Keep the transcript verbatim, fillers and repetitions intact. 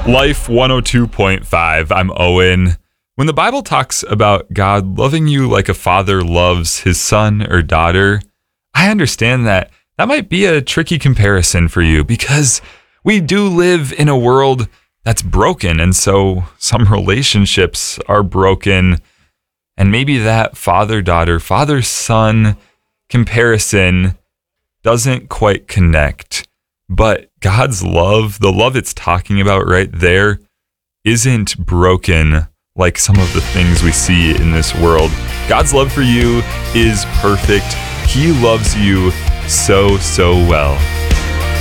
Life one oh two point five. I'm Owen. When the Bible talks about God loving you like a father loves his son or daughter, I understand that that might be a tricky comparison for you because we do live in a world that's broken, and so some relationships are broken, and maybe that father-daughter, father-son comparison doesn't quite connect. But God's love, the love it's talking about right there, isn't broken like some of the things we see in this world. God's love for you is perfect. He loves you so, so well.